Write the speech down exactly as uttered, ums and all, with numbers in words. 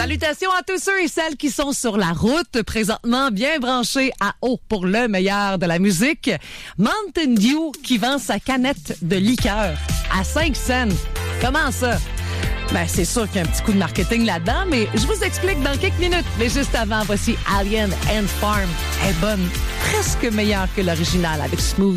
Salutations à tous ceux et celles qui sont sur la route, présentement bien branchés à eau pour le meilleur de la musique. Mountain Dew qui vend sa canette de liqueur à cinq cents. Comment ça? Ben, c'est sûr qu'il y a un petit coup de marketing là-dedans, mais je vous explique dans quelques minutes. Mais juste avant, voici Alien and Farm. Elle est bonne, presque meilleure que l'original avec Smooth.